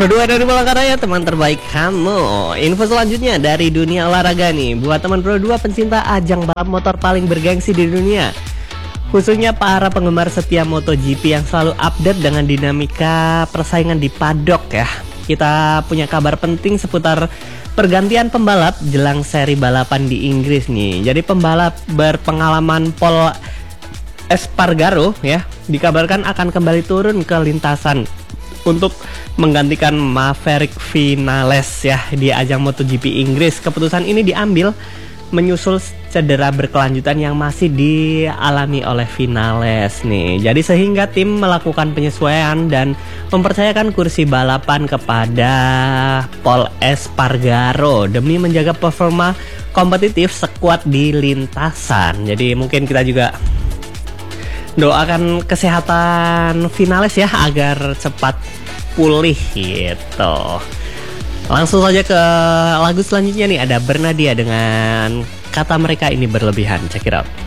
Pro 2 dari Palangkaraya, teman terbaik kamu. Info selanjutnya dari dunia olahraga nih. Buat teman Pro 2 pencinta ajang balap motor paling bergengsi di dunia, khususnya para penggemar setia MotoGP yang selalu update dengan dinamika persaingan di paddock ya. Kita punya kabar penting seputar pergantian pembalap jelang seri balapan di Inggris nih. Jadi pembalap berpengalaman Paul Espargaro ya dikabarkan akan kembali turun ke lintasan untuk menggantikan Maverick Vinales ya di ajang MotoGP Inggris. Keputusan ini diambil menyusul cedera berkelanjutan yang masih dialami oleh Vinales nih. Jadi sehingga tim melakukan penyesuaian dan mempercayakan kursi balapan kepada Paul Espargaro demi menjaga performa kompetitif sekuat di lintasan. Jadi mungkin kita juga doakan kesehatan Vinales ya agar cepat pulih gitu. Langsung saja ke lagu selanjutnya nih, ada Bernadia dengan Kata Mereka Ini Berlebihan. Check it out.